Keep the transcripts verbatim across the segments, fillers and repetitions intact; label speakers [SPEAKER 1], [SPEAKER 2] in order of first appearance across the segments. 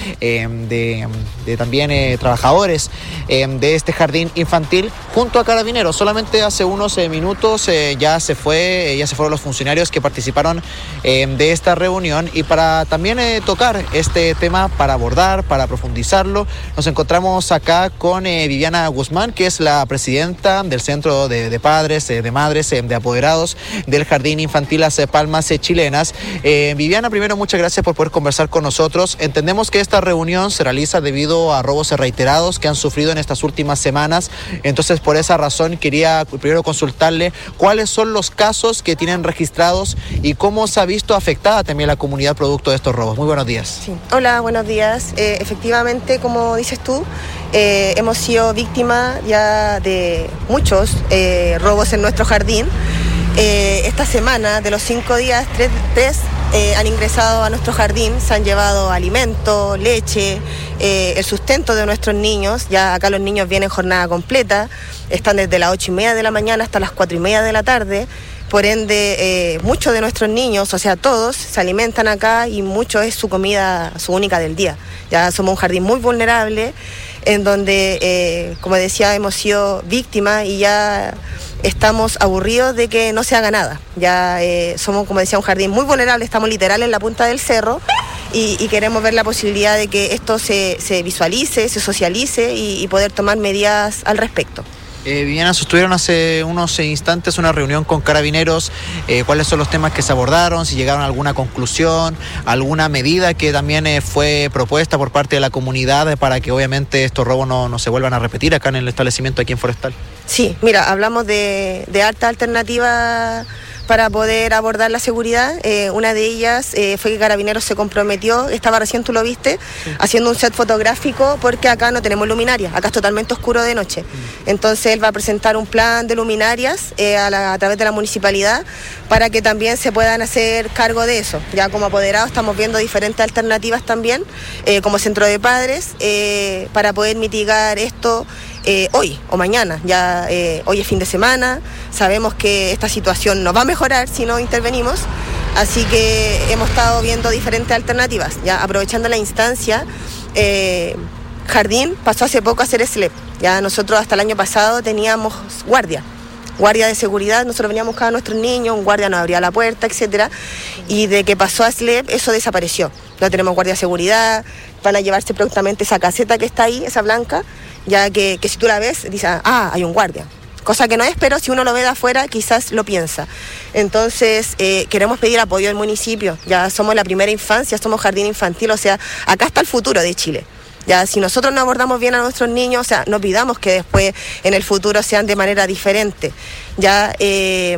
[SPEAKER 1] eh, de, de también eh, trabajadores eh, de este jardín infantil junto a Carabineros. Solamente hace unos eh, minutos eh, ya se fue, eh, ya se fueron los funcionarios que participaron eh, de esta reunión, y para también eh, tocar este tema, para abordar, para profundizarlo, nos encontramos acá con eh, Viviana Guzmán, que es la presidenta del Centro de, de Padres, eh, de Madres, eh, de Apoderados del Jardín Infantil Las Palmas eh, Chilenas. Eh, Viviana, primero, muchas gracias por poder conversar con nosotros. Entendemos que esta reunión se realiza debido a robos reiterados que han sufrido en estas últimas semanas. Entonces, por esa razón, quería primero consultarle cuáles son los casos que tienen registrados y cómo se ha visto afectada también la comunidad producto de estos robos. Muy buenos días.
[SPEAKER 2] Sí. Hola, buenos días. Eh, efectivamente, como dices tú, eh, hemos sido víctimas ya de muchos eh, robos en nuestro jardín. Eh, esta semana, de los cinco días, tres, tres eh, han ingresado a nuestro jardín, se han llevado alimento, leche, eh, el sustento de nuestros niños. Ya acá los niños vienen jornada completa, están desde las ocho y media de la mañana hasta las cuatro y media de la tarde. Por ende, eh, muchos de nuestros niños, o sea, todos, se alimentan acá y mucho es su comida, su única del día. Ya somos un jardín muy vulnerable, en donde, eh, como decía, hemos sido víctimas y ya estamos aburridos de que no se haga nada. Ya eh, somos, como decía, un jardín muy vulnerable, estamos literal en la punta del cerro y, y queremos ver la posibilidad de que esto se, se visualice, se socialice y, y poder tomar medidas al respecto.
[SPEAKER 1] Eh, Viviana, sostuvieron hace unos instantes una reunión con Carabineros. Eh, ¿Cuáles son los temas que se abordaron? Si llegaron a alguna conclusión, alguna medida que también eh, fue propuesta por parte de la comunidad para que obviamente estos robos no, no se vuelvan a repetir acá en el establecimiento aquí en Forestal.
[SPEAKER 2] Sí, mira, hablamos de, de alta alternativa para poder abordar la seguridad. Eh, una de ellas eh, fue que Carabineros se comprometió, estaba recién, tú lo viste, sí, haciendo un set fotográfico, porque acá no tenemos luminarias, acá es totalmente oscuro de noche. Mm. Entonces él va a presentar un plan de luminarias eh, a, la, a través de la municipalidad para que también se puedan hacer cargo de eso. Ya como apoderados estamos viendo diferentes alternativas también, eh, como centro de padres, eh, para poder mitigar esto. Eh, hoy o mañana, ya eh, hoy es fin de semana, sabemos que esta situación no va a mejorar si no intervenimos, así que hemos estado viendo diferentes alternativas. Ya aprovechando la instancia, eh, Jardín pasó hace poco a ser S L E P. Ya nosotros hasta el año pasado teníamos guardia, guardia de seguridad, nosotros veníamos a buscar a nuestros niños, un guardia nos abría la puerta, etcétera, y de que pasó a S L E P eso desapareció. No tenemos guardia de seguridad, van a llevarse prontamente esa caseta que está ahí, esa blanca, ya que, que si tú la ves, dices, ah, hay un guardia. Cosa que no es, pero si uno lo ve de afuera, quizás lo piensa. Entonces, eh, queremos pedir apoyo del municipio. Ya somos la primera infancia, somos jardín infantil, o sea, acá está el futuro de Chile. Ya, si nosotros no abordamos bien a nuestros niños, o sea, no pidamos que después en el futuro sean de manera diferente. Ya, eh,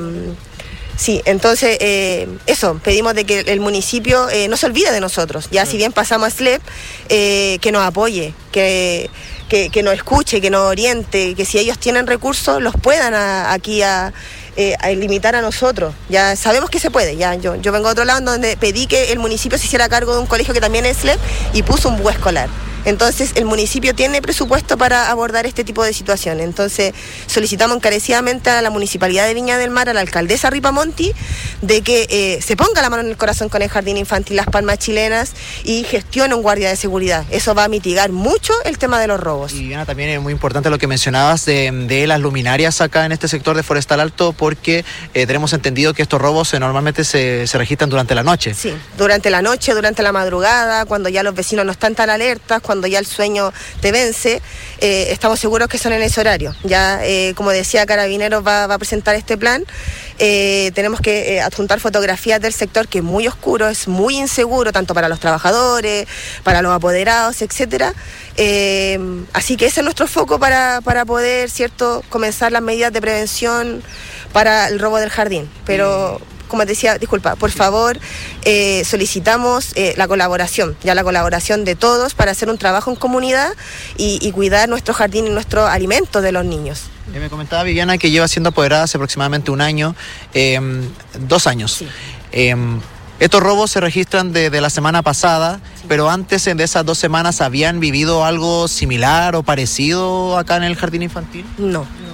[SPEAKER 2] sí, entonces, eh, eso, pedimos de que el municipio eh, no se olvide de nosotros. Ya, si bien pasamos a S L E P, eh, que nos apoye, que... Que, que nos escuche, que nos oriente, que si ellos tienen recursos los puedan a, aquí a, eh, a limitar a nosotros. Ya sabemos que se puede. Ya yo, yo vengo de otro lado donde pedí que el municipio se hiciera cargo de un colegio que también es S L E P y puso un bus escolar. Entonces el municipio tiene presupuesto para abordar este tipo de situaciones. Entonces solicitamos encarecidamente a la Municipalidad de Viña del Mar, a la alcaldesa Ripamonti, de que eh, se ponga la mano en el corazón con el Jardín Infantil Las Palmas Chilenas y gestione un guardia de seguridad. Eso va a mitigar mucho el tema de los robos.
[SPEAKER 1] Y Diana, también es muy importante lo que mencionabas de, de las luminarias acá en este sector de Forestal Alto, porque eh, tenemos entendido que estos robos eh, normalmente se, se registran durante la noche.
[SPEAKER 2] Sí, durante la noche, durante la madrugada, cuando ya los vecinos no están tan alertas, cuando cuando ya el sueño te vence, eh, estamos seguros que son en ese horario. Ya, eh, como decía, Carabineros va, va a presentar este plan. Eh, tenemos que eh, adjuntar fotografías del sector, que es muy oscuro, es muy inseguro, tanto para los trabajadores, para los apoderados, etcétera. Eh, así que ese es nuestro foco para, para poder, ¿cierto?, comenzar las medidas de prevención para el robo del jardín. Pero... como te decía, disculpa, por favor, eh, solicitamos eh, la colaboración, ya la colaboración de todos para hacer un trabajo en comunidad y, y cuidar nuestro jardín y nuestros alimentos de los niños.
[SPEAKER 1] Eh, me comentaba Viviana que lleva siendo apoderada hace aproximadamente un año, eh, dos años.
[SPEAKER 2] Sí.
[SPEAKER 1] Eh, estos robos se registran desde la semana pasada, sí, pero antes de esas dos semanas, ¿habían vivido algo similar o parecido acá en el jardín infantil?
[SPEAKER 2] No.